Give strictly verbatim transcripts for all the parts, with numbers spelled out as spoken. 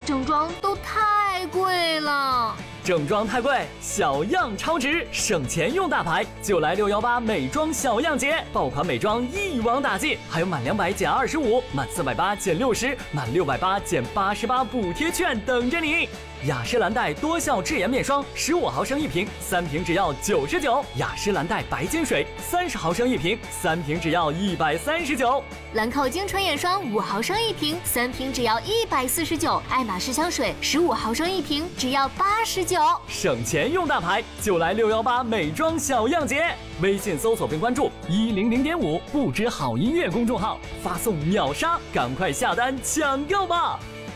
正装都太贵了。 正装太贵，小样超值，省钱用大牌，就来六幺八美妆小样节，爆款美妆一网打尽，还有满两百减二十五，满四百八减六十，满六百八减八十八补贴券等着你。雅诗兰黛多效智颜面霜十五毫升一瓶，三瓶只要九十九；雅诗兰黛白金水三十毫升一瓶，三瓶只要一百三十九； 兰蔻精纯眼霜五毫升一瓶，三瓶只要一百四十九；爱马仕香水十五毫升一瓶，只要八十九。 省钱用大牌，就来六幺八美妆小样节。微信搜索并关注一零零点五不止好音乐公众号，发送秒杀，赶快下单抢购吧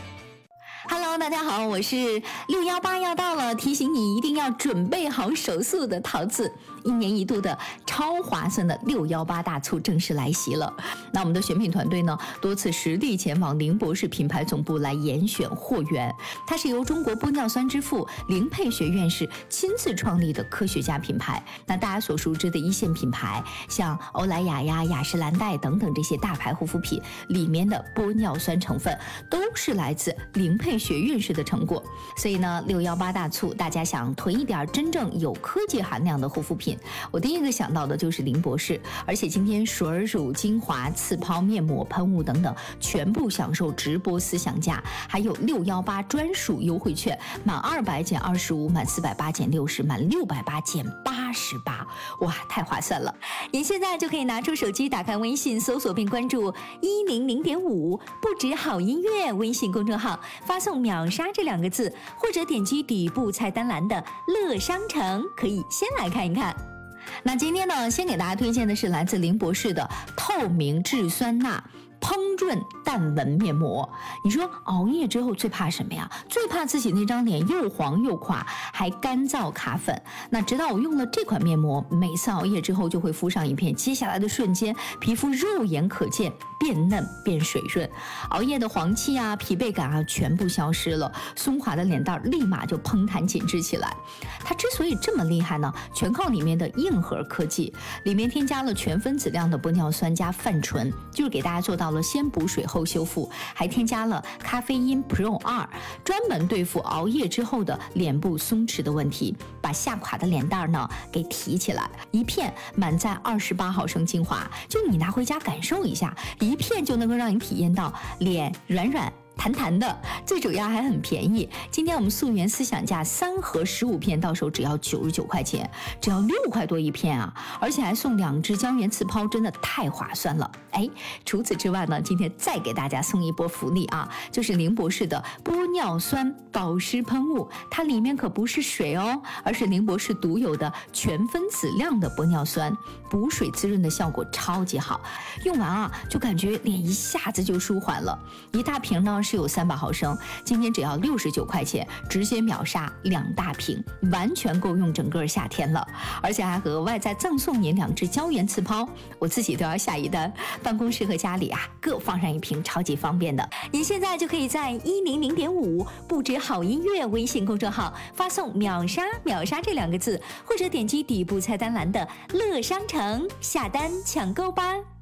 ！Hello， 大家好，我是六幺八要到了，提醒你一定要准备好手速的桃子。一年一度的超划算的六幺八大促正式来袭了。那我们的选品团队呢，多次实地前往林博士品牌总部来严选货源。它是由中国玻尿酸之父林佩学院士亲自创立的科学家品牌。那大家所熟知的一线品牌，像欧莱雅呀、雅诗兰黛等等这些大牌护肤品里面的玻尿酸成分，都是来自林佩学院士的成果。所以呢，六幺八大促，大家想囤一点真正有科技含量的护肤品，我第一个想到的就是林博士。而且今天水乳精华、次抛面膜、喷雾等等，全部享受直播思想价，还有六幺八专属优惠券，满二百减二十五，满四百八减六十，满六百八减八十八，哇，太划算了！您现在就可以拿出手机，打开微信，搜索并关注一零零点五不止好音乐微信公众号，发送秒杀这两个字，或者点击底部菜单栏的乐商城，可以先来看一看。那今天呢，先给大家推荐的是来自林博士的透明质酸钠烹润淡纹面膜。你说熬夜之后最怕什么呀？最怕自己那张脸又黄又垮，还干燥卡粉。那直到我用了这款面膜，每次熬夜之后就会敷上一片，接下来的瞬间，皮肤肉眼可见变嫩变水润，熬夜的黄气啊、疲惫感啊全部消失了，松垮的脸蛋立马就嘭弹紧致起来。它之所以这么厉害呢，全靠里面的硬核科技，里面添加了全分子量的玻尿酸加泛醇，就是给大家做到了先补水后修复，还添加了咖啡因 Pro 二，专门对付熬夜之后的脸部松弛的问题，把下垮的脸蛋呢给提起来。一片满载二十八毫升精华，就你拿回家感受一下，一片就能够让你体验到脸软软弹弹的，最主要还很便宜。今天我们溯源思想价三盒十五片，到手只要九十九块钱，只要六块多一片啊！而且还送两支胶原刺抛，真的太划算了。哎，除此之外呢，今天再给大家送一波福利啊，就是林博士的玻尿酸保湿喷雾，它里面可不是水哦，而是林博士独有的全分子量的玻尿酸，补水滋润的效果超级好，用完啊就感觉脸一下子就舒缓了。一大瓶呢是有三百毫升，今天只要六十九块钱，直接秒杀两大瓶，完全够用整个夏天了。而且还额外再赠送您两支胶原刺抛，我自己都要下一单，办公室和家里啊各放上一瓶，超级方便的。您现在就可以在一零零点五不止好音乐微信公众号发送秒杀秒杀这两个字，或者点击底部菜单栏的乐商城下单抢购吧。